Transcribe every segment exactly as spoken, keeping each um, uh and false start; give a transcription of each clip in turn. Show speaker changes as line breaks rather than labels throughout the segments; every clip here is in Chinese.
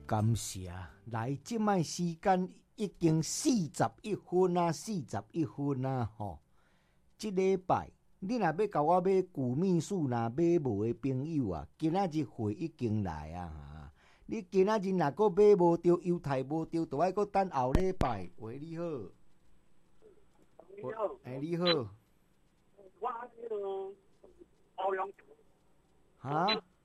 感谢。来，即摆时间已经四十一分啊，四十一分啊，吼！即礼拜你若要甲我买古秘术，若买无的朋友啊，今仔日货已经来啊！哈，你今仔日若阁买无着，犹太无着，就爱阁等后礼拜。喂，你好。
你好。
哎，你好。
我迄个包养。
哈？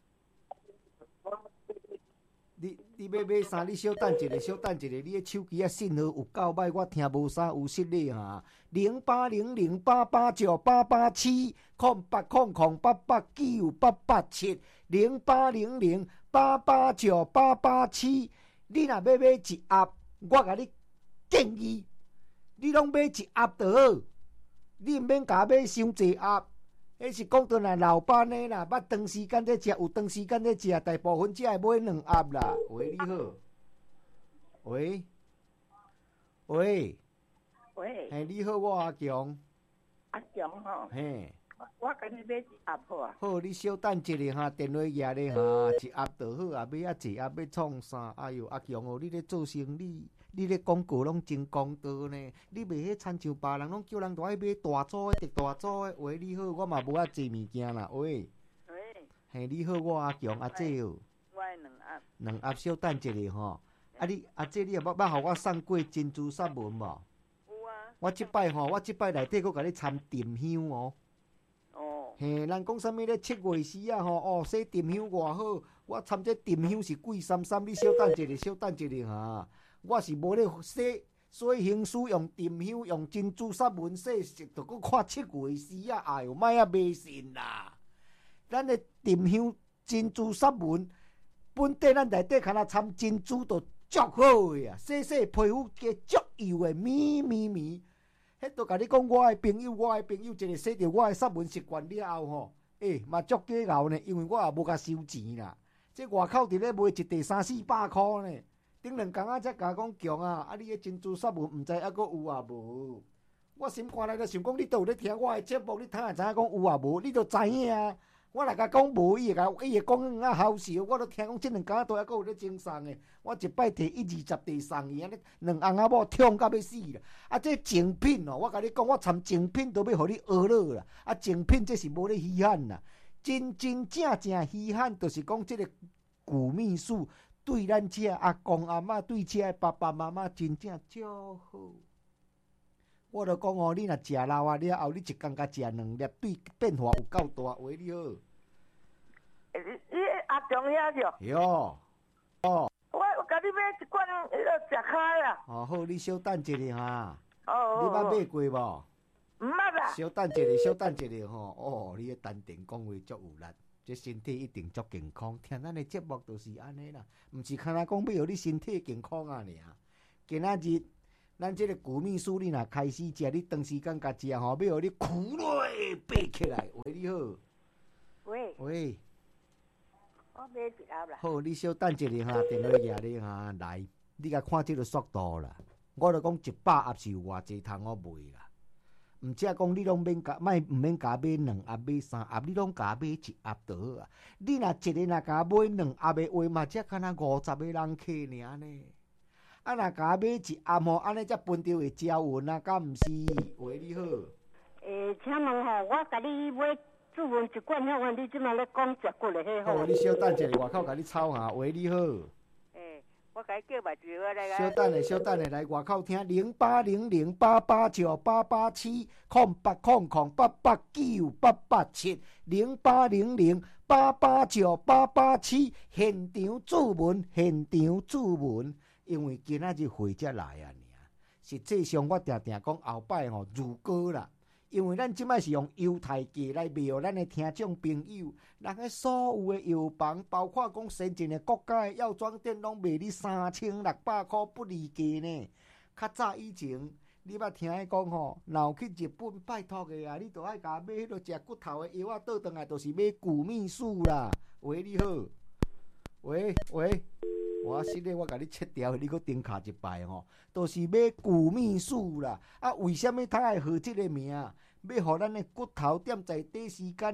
你你要买啥？你小等一下，小等一下，你的手机啊信号有够歹，我听无啥有实力哈。零八零零八八九八八七空八空空八八九八八七零八零零八八九八八七。你若要买一盒，我甲你建议，你拢买一盒就好，你毋免甲买伤济盒。迄是讲倒来老板的啦，捌长时间在食，有长时间在食，大部分只会买两盒啦。喂，你好。喂。喂。
喂。
嘿，你好，我阿强。
阿强吼。
嘿。
我甲你买一盒好啊。
好，你小等一下哈，电话举咧哈，一盒就好啊，买啊一盒要创啥？哎哟，阿强哦，你咧做生意，你咧广告拢真公道呢。你袂迄亲像别人拢叫人都爱买大组的、特大组的。喂，你好，我嘛无啊济物件啦。喂。
喂。
嘿，你好，我阿强阿姐哦。
我的两盒。
两盒小等一下吼。啊你阿姐，你也捌捌互我送过珍珠沙文无？
有啊。
我即摆吼，我即摆内底佫甲你掺沉香哦。嘿，人讲啥物咧？七月时啊吼，哦，洗沉香偌好，我掺这沉香是贵三三，你小等一下，小等一下哈。我是无咧洗洗香水用沉香用珍珠沙文洗，着搁看七月时啊，哎哟，莫啊迷信啦！咱的沉香珍珠沙文本地咱内底敢若掺珍珠，就足好个啊！洗洗皮肤加足油的，咪咪咪。迄都甲你讲，我的朋友，我的朋友，一个洗着我的沙文习惯了后吼，诶、欸，嘛足假熬呢，因为我也无甲收钱啦。这外口伫咧卖一地三四百箍呢，顶两工仔才甲讲强啊！啊，你的珍珠沙文毋知还阁有啊无？我心肝内就想讲，你都有咧听我的节目，你通会知影讲有啊无？你都知影啊！我若甲讲无，伊会甲伊会讲啊好笑，我都听讲即两工仔都还阁有咧精送的。我一摆摕一二十地送伊，安尼两翁仔某痛到要死啦！啊，这精品哦，我甲你讲，我掺精品都要互你学了啦！啊，精品这是无咧稀罕啦，真真正正稀罕，就是讲这个古秘术对咱这阿公阿嬷，对这爸爸妈妈真正足好。我著讲哦，你若食老啊了后，你一工甲食两粒，对变化有够大。喂，你好。
你你阿强遐着？
哟。哦。
我我甲你买一罐迄个食开啊。
哦，好，你小等一下哈。
哦。
你捌买过无？
毋捌啦。
小等一下，小等一下吼。哦，你个丹田讲话足有力，这身体一定足健康。听咱的节目就是安尼啦，毋是看咱讲要互你身体健康啊尔。今仔日。咱这个古秘书，你若开始食，你长时间甲食吼，要互你苦累爬起来。喂，你好。
喂。
喂。
我买一盒啦。
好，你小等一下哈，电话举咧哈，来，你甲看这个速度啦。我著讲一百盒是有偌济通我卖啦。毋则讲你拢免甲，莫毋免甲买两盒买三盒，你拢甲买一盒就好啊。你若一个若甲买两盒的话嘛，才敢若五十个人客尔呢。啊！若甲买一盒吼，安尼才分着会招运啊，敢毋是？喂，你好。
诶，请问吼，我甲你买注文一罐，遐款你即摆咧讲食骨的迄号？
好，你小等一下，外口甲你吵下。喂，你好。
诶，我甲你叫埋电话来。
小等下，小等下，来外口听零八零零八八九八八七空八空空八八九八八七零八零零八八九八八七现场注文，现场注文。因为今仔日会才来啊，实际上我定定讲后摆吼如果啦，因为咱即摆是用犹太价来卖予咱的听众朋友，人个所有的药房，包括讲先进的国家的药妆店，拢卖你三千六百块不离价呢。较早以前，你捌听伊讲吼，若有去日本拜托的啊，你都爱甲买迄落食骨头的药啊，倒转来就是买古秘术啦。喂，你好。喂喂。我实咧，我甲你切掉，你搁顶卡一摆吼，都是买古秘术啦。啊，为什么他会号这个名？要互咱的骨头踮在短时间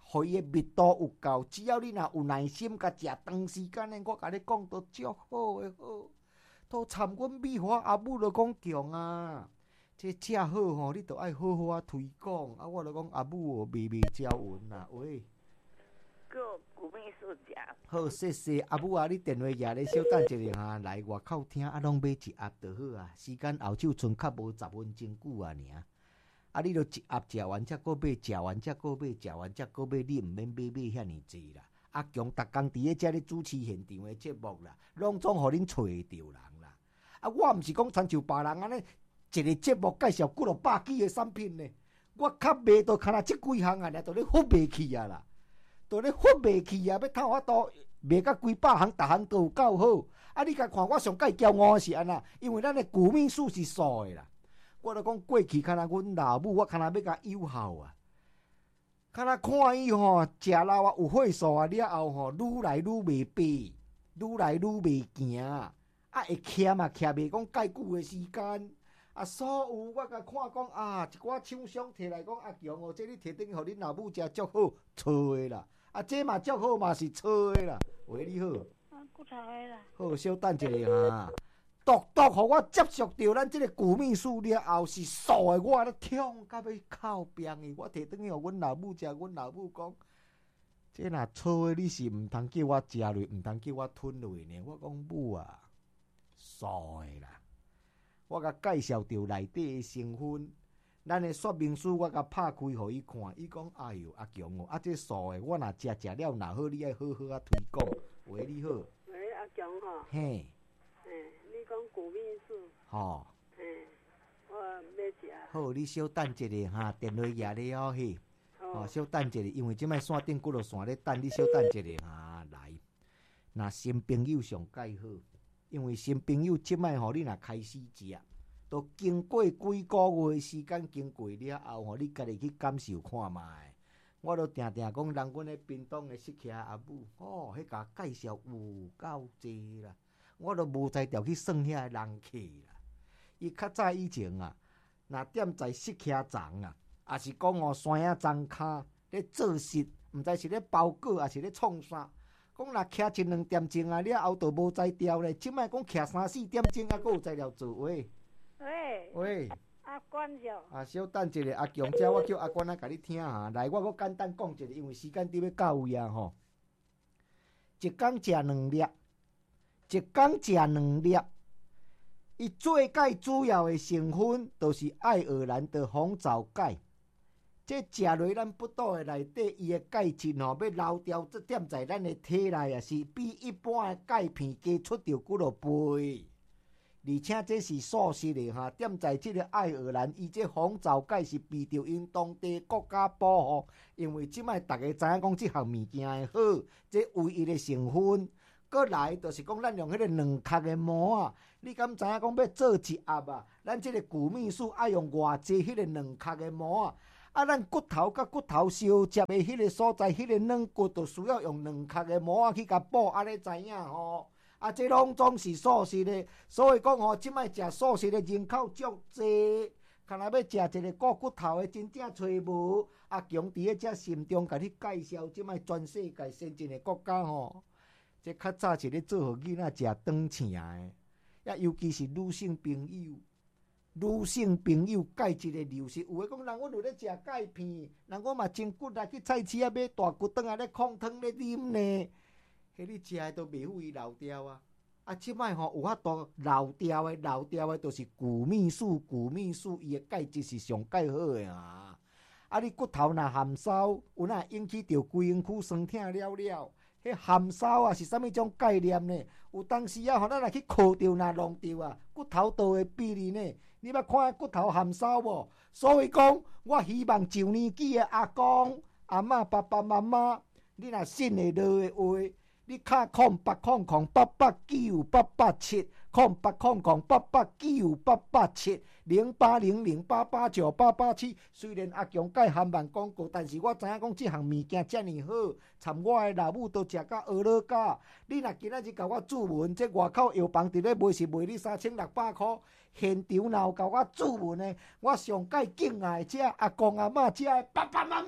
互伊的密度有够，只要你若有耐心，甲食长时间的，我甲你讲都足好的好。都参阮美华阿母就讲强啊，这遮好吼，你都爱好好啊推广。啊，我就讲阿母哦，微微招运啦，喂。
个古秘书家。
好，谢谢阿母啊！你电话举咧，小等一下哈，来外口听啊，拢买一盒就好啊。时间后手剩较无十分钟久啊，尔。啊，你著一盒食完才搁买，食完才搁买，食完才搁买，你毋免买买遐尼济啦。阿强逐工伫咧遮咧主持现场的节目啦，拢总互恁找会着人啦。啊，我毋是讲亲像别人安尼一个节目介绍几落百几个产品呢，我较卖到敢若即几项啊，都咧发袂去啊啦。都咧发袂去啊！要透法度卖甲几百行，逐行都有够好。啊，你甲看我上介骄傲是安那，因为咱的古秘术是素的啦。我著讲过去，敢若阮老母，我敢若要甲友好啊。敢若看伊吼食老啊有岁数啊了后吼，愈来愈袂白，愈来愈袂行，啊会欠啊欠袂讲介久的时间。啊，所有我甲看讲啊，一寡厂商摕来讲阿强哦，这你摕转去互恁老母食足好，错的啦。啊，这嘛足好嘛是错的啦。喂，你好。
啊，骨头的啦。
好，稍等一下哈。独独互我接触到咱这个古秘术了后是素的，我咧痛到要哭病的。我摕转去互阮老母食，阮老母讲，这若错的你是毋通叫我食落，毋通叫我吞落呢。我讲母啊，素的啦。我甲介绍着内底的成分。咱的说明书我甲拍开，互伊看。伊讲：“哎哟，阿强哦，啊这素的，我若食食了若好，你爱好好啊推广。”喂，你好。
喂，阿强吼。
嘿。
嘿，你讲古秘术。
吼。
嘿，我要食。
好，你稍等一下哈，电话举咧哦嘿。哦。稍等一下，因为即摆线顶几落线咧等，你稍等一下哈来。若新朋友上介好，因为新朋友即摆吼，你若开始食。都经过几个月的时间，经过了后吼，你家己去感受看卖。我都定定讲，人阮咧屏东的适客阿母，哦，迄甲介绍有够济啦，我都无才调去算遐人客啦。伊较早以前啊，若踮在适客站啊，也是讲哦山仔庄骹咧做事，毋知是咧包裹，还是咧创啥。讲若徛一两点钟啊，了后都无才调咧。即摆讲徛三四点钟啊，阁有材料做伙。
喂，
喂，
阿关着。
啊，稍等一下，阿强遮我叫阿关仔甲你听哈。来，我阁简单讲一下，因为时间伫要到位啊吼。一工食两粒，一工食两粒。伊做钙主要的成分就是爱尔兰的红枣钙。这食落咱腹肚的内底，伊的钙质吼要流掉，这点在咱的体内啊，是比一般的钙片加出着几落倍。而且这是素食的哈，点在即个爱尔兰，伊这红枣钙是被着因当地国家保护，因为即摆大家知影讲即项物件的好，这唯一的成分。过来就是讲，咱用迄个两壳的膜啊，你敢知影讲要做一盒啊？咱即个古秘术爱用偌济迄个两壳的膜啊？啊，咱骨头甲骨头相接的迄个所在，迄个软骨就需要用两壳的膜啊去甲补，安尼知影吼？啊，这拢总是素食的，所以讲吼，即摆食素食的人口足济，看若要食一个骨骨头的，真正找无。阿强伫咧遮心中甲你介绍，即摆全世界先进的国家吼，这较早是咧做互囡仔食长青的，也尤其是女性朋友，女性朋友钙质的流失，有诶讲人阮有咧食钙片，人我嘛真骨力去菜市啊买大骨汤啊咧控汤咧啉呢。迄你食诶都袂赴伊老掉啊！啊，即摆吼有法度老掉诶，老掉诶，都是古秘术，古秘术伊诶钙质是上介好诶啊！啊，你骨头若含烧，有哪引起着规身躯酸痛了了？迄含烧啊是啥物种概念呢？有当时啊，吼咱若去靠着若弄着啊，骨头都会逼你呢。你捌看骨头含烧无？所以讲，我希望上年纪诶阿公、阿嬷、爸爸妈妈，你若信会落诶话。你卡空八空空八八九八八七，空八空空八八九八八七，零八零零八八九八八七。虽然阿强介含万广告，但是我知影讲这项物件遮尔好，参我的老母都食到学了教。你若今仔日甲我注文，这外口药房伫咧卖是卖你三千六百块，现场若有甲我注文的，我上介敬爱这阿公阿嬷这爸爸妈妈，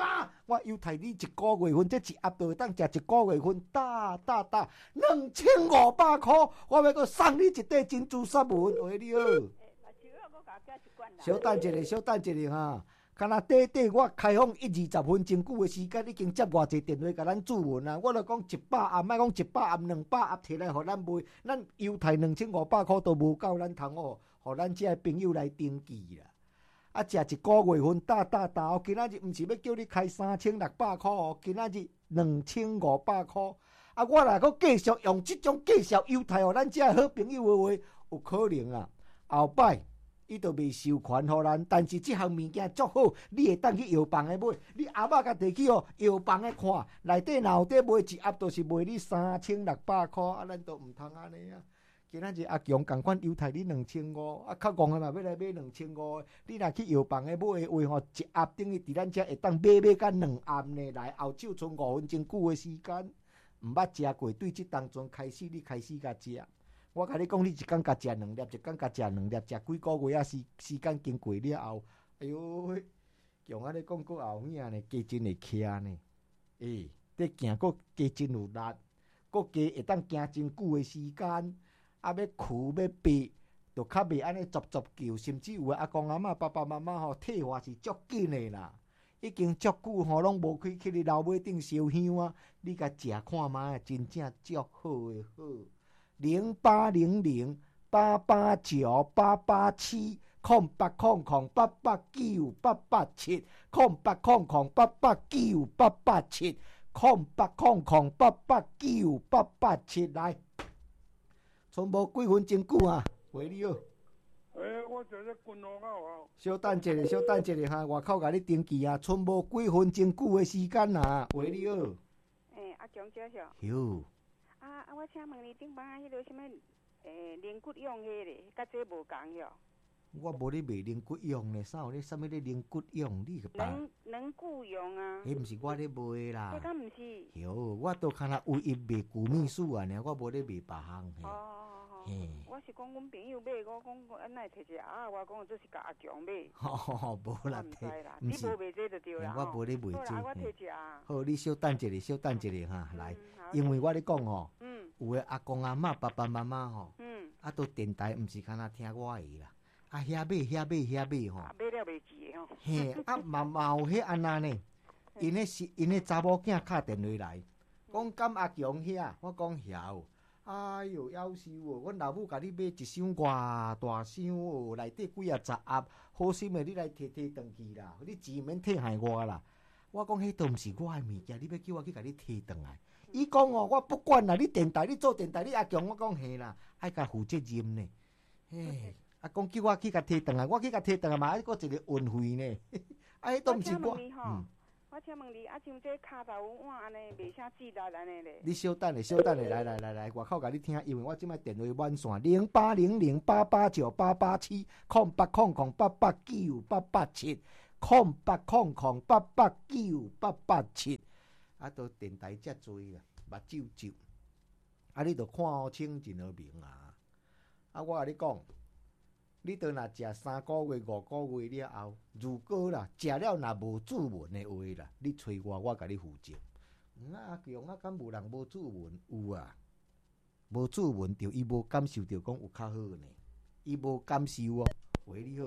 我犹太你一个月份，这一盒就会当食一个月份，打打打，两千五百块，我要阁送你一块珍珠沙文，喂你好。小等一下，小等一下哈，敢若短短我开放一二十分钟久的时间，已经接偌济电话甲咱主文啊！我著讲一百盒，莫讲一百盒、两百盒摕来互咱卖，咱犹太两千五百块都无够咱通哦，互咱这朋友来登记啦。啊，食一个月份打打打哦，今仔日毋是要叫你开三千六百块哦，今仔日两千五百块。啊，我若阁继续用即种介绍犹太互咱这好朋友的话，有可能啊，后摆。伊就未授权互咱，但是即项物件足好，你会当去药房诶买。你阿嬷甲摕去哦，药房诶看，内底若有得买一盒，就是卖你三千六百箍，啊，咱都毋通安尼啊。今仔日阿强共款犹太你两千五，啊，较戆诶嘛要来买两千五。你若去药房诶买诶话吼，一盒等于伫咱遮会当买买甲两盒呢。来后手剩五分钟久诶时间，毋捌食过，对即当中开始你开始甲食。我甲你讲，你一工甲食两粒，一工甲食两粒，食几个月啊？时时间经过了后，哎呦，强安尼讲佫后影呢，加真会徛呢。诶，得行佫加真有力，佫加会当行真久的时间。啊，要哭要爬，就较袂安尼足足叫，甚至有诶阿公阿嬷、爸爸妈妈吼，退化是足紧诶啦。已经足久吼，拢无去去你楼尾顶烧香啊！你甲食看觅，真正足好诶好。零八零零八八九八八七空八空空八八九八八七空八空空八八九八八七空八空空八八九八八七来，剩无几分钟久啊，喂你好。
诶，我坐咧军路口啊。
小等一下，小等一下哈，外口甲你登记啊，剩无几分钟久的时间啊，喂你好。
诶，阿强姐姐。
哟。
啊啊！我请问你顶摆迄个什么诶灵骨用迄个，甲这无共哟。
我无咧卖灵骨用呢，啥有咧？啥物咧灵骨用？你个爸？
能能骨用啊？
迄毋是我咧卖啦。
这敢毋是？
哟，我都看若唯一卖古秘书啊呢，我无咧卖别项。
哦哦哦。我是讲阮朋友买，我讲安奈摕一啊，我讲这是甲阿强买。
哦，无啦，
摕。你无卖这就对啦。
我无咧卖这。
好啦，我摕一啊。
好，你小等一下，小等一下哈，来，因为我咧讲吼，有诶阿公阿嬷、爸爸妈妈吼，啊，都电台毋是干那听我诶啦。啊，遐买遐买遐买吼，
买了袂记吼。
嘿，啊嘛嘛有迄安那呢？因迄是因迄查某囝敲电话来，讲敢阿强遐，我讲遐。哎哟，夭寿哦！阮老母甲你买一箱偌大箱哦，内底几啊十盒，好心诶，你来摕摕转去啦，你钱免退害我啦。我讲迄都毋是我诶物件，你要叫我去甲你摕转来。伊讲哦，我不管啦，你电台你做电台，你阿强，我讲嘿啦，爱甲负责任呢。嘿。啊，讲叫我去甲摕转来，我去甲摕转来嘛，还佫一个运费呢。啊，迄都毋是我。
嗯。我请问你，啊，像这骹头碗安尼，袂啥质力安尼咧？
你小等下，小等下，来来来来，外口甲你听，因为我即摆电话满线，零八零零八八九八八七，空八空空八八九八八七，空八空空八八九八八七。啊，都电台遮多啦，目睭睭。啊，你著看好清真好明啊！啊，我甲你讲。你倒若食三个月、五个月了后，如果啦食了若无注文的话啦，你找我，我甲你负责。嗯啊，阿强啊，敢无人无注文？有啊，无注文着伊无感受着讲有较好呢，伊无感受哦。喂，你好。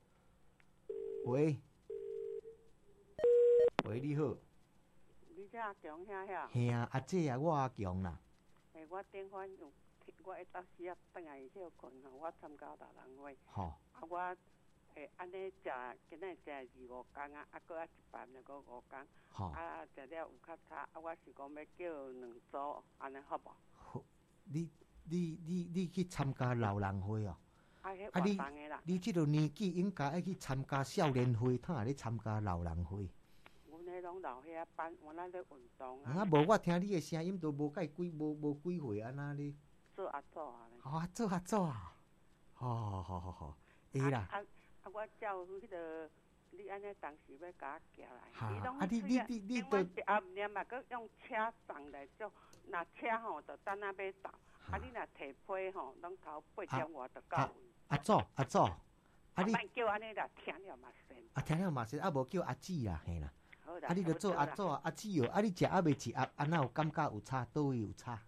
喂。喂，你好。
你这阿强遐遐？
嘿啊，阿姐啊，我阿强啦。
诶，我顶番有。我会当时啊，等下休困吼，我参加大人会。
吼。
啊，我会安尼食，今仔食二五工啊，啊，搁啊一班就搁五工。吼。啊，食了有较差，啊，我是讲要叫两组，安尼好无？
好，你你你你去参加老人会哦？
啊，迄活动的啦。
你即个年纪应该爱去参加少年会，他咧参加老人会。
阮迄拢老遐班，我那咧运动啊。
啊，无我听你的声音都无介几无无几岁安那咧。
做阿祖啊！
哦，做阿祖啊！好好好好，会啦。
啊啊！我照迄个，你安尼当时要甲我寄来。
哈！啊，你你你你都
啊，念嘛，佮用车送来做。若车吼，就等下要到。啊，你若提批吼，拢头八点外就到位。
阿祖阿祖，啊
你叫安尼啦，听了嘛神。
啊，听了嘛神，啊无叫阿姊啦，嘿啦。 啊，你著做阿祖啊，阿姊哦，啊，你食啊未食啊，安那有感觉有差，倒位有差？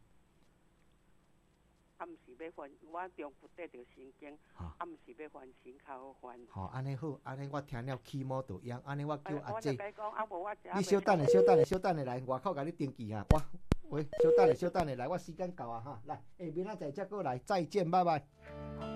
啊，毋是要还，我中途得着神经，啊，毋是要还心口还。
吼，安尼好，安尼我听了起毛就痒，安尼我叫阿姐。
我就讲啊，无我食。
你稍等下，稍等下，稍等下来，外口甲你登记啊，我喂，稍等下，稍等下来，我时间到啊哈，来，下面仔载才过来，再见，拜拜。